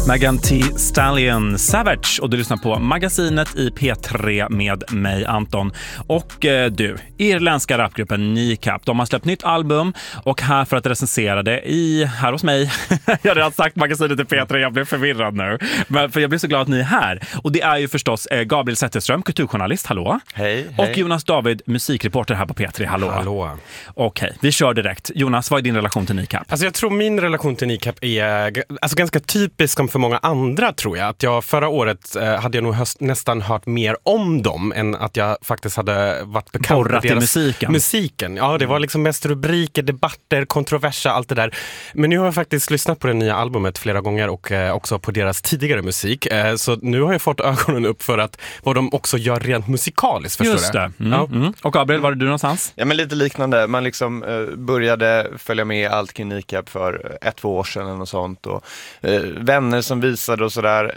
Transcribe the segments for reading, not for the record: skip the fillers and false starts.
Megan Thee Stallion Savage och du lyssnar på Magasinet i P3 med mig Anton och du, irländska rapgruppen Kneecap. De har släppt nytt album och här för att recensera det här hos mig. Jag har redan sagt Magasinet i P3, jag blev förvirrad nu. Men för jag blir så glad att ni är här. Och det är ju förstås Gabriel Zetterström, kulturjournalist, hallå. Hej. Och Jonas David, musikreporter här på P3, hallå. Okej, vi kör direkt. Jonas, vad är din relation till Kneecap? Alltså jag tror min relation till Kneecap är ganska typisk som för många andra, tror jag. Att jag förra året hade jag nog nästan hört mer om dem än att jag faktiskt hade varit bekant med deras musiken. Ja, det var liksom mest rubriker, debatter, kontroverser, allt det där. Men nu har jag faktiskt lyssnat på det nya albumet flera gånger och också på deras tidigare musik. Så nu har jag fått ögonen upp för vad de också gör rent musikaliskt, förstår Just det. Och Gabriel, var är du någonstans? Ja, men lite liknande. Man liksom började följa med allt kring Kneecap för 1-2 år sedan och sånt. Och vänner som visade och sådär.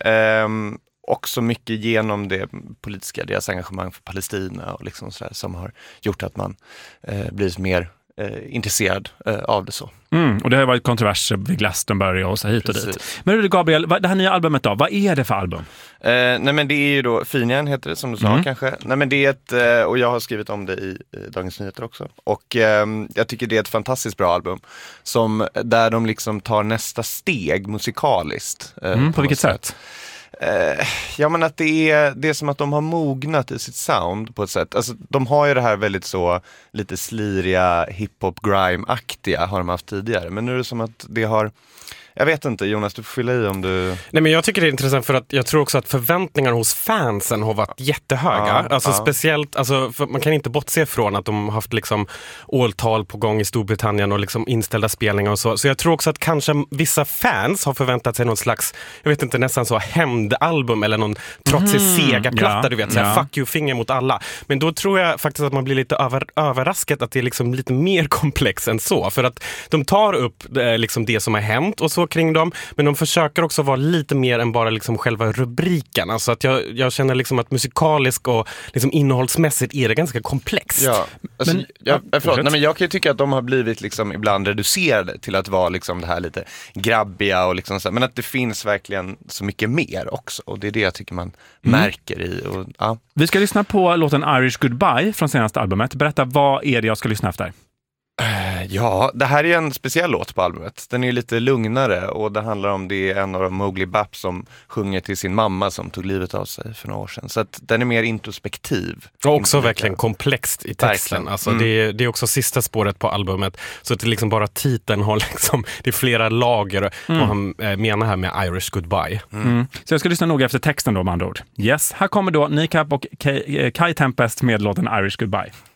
Också mycket genom det politiska, deras engagemang för Palestina och liksom sådär, som har gjort att man blir mer intresserad av det så. Och det har varit kontroverser vid Glastonbury och så hit och dit. Men Gabriel, det här nya albumet då, vad är det för album? Nej, men det är ju då Finjan heter det, som du sa kanske. Nej, men det är ett, och jag har skrivit om det i Dagens Nyheter också. Och jag tycker det är ett fantastiskt bra album där de liksom tar nästa steg musikaliskt. På vilket sätt? Ja, men att det är som att de har mognat i sitt sound på ett sätt. Alltså, de har ju det här väldigt så lite sliriga hiphop grime-aktiga har de haft tidigare. Men nu är det som att det har... Jag vet inte, Jonas, du får fylla i om du... Nej, men jag tycker det är intressant för att jag tror också att förväntningarna hos fansen har varit jättehöga. Speciellt, för man kan inte bortse från att de har haft liksom åltal på gång i Storbritannien och liksom inställda spelningar och så. Så jag tror också att kanske vissa fans har förväntat sig någon slags, jag vet inte, nästan så hämndalbum eller någon trotsig segaplatta, du vet, så här, fuck you, finger mot alla. Men då tror jag faktiskt att man blir lite överraskad att det är liksom lite mer komplex än så. För att de tar upp liksom det som har hänt och så kring dem, men de försöker också vara lite mer än bara liksom själva rubriken. Alltså att jag känner liksom att musikaliskt och liksom innehållsmässigt är det ganska komplext. Ja, alltså, men jag kan ju tycka att de har blivit liksom ibland reducerade till att vara liksom det här lite grabbiga och liksom så, men att det finns verkligen så mycket mer också, och det är det jag tycker man märker i. Och, ja. Vi ska lyssna på låten Irish Goodbye från senaste albumet. Berätta, vad är det jag ska lyssna efter? Ja, det här är en speciell låt på albumet. Den är lite lugnare och det handlar om det är en av Mowgli Bap som sjunger till sin mamma som tog livet av sig för några år sedan. Så att den är mer introspektiv. Och också verkligen komplext i texten. Alltså det är också sista spåret på albumet. Så att det liksom bara titeln har liksom, det är flera lager vad han menar här med Irish Goodbye. Så jag ska lyssna noga efter texten då, med andra ord. Yes, här kommer då Kneecap och Kai Tempest med låten Irish Goodbye.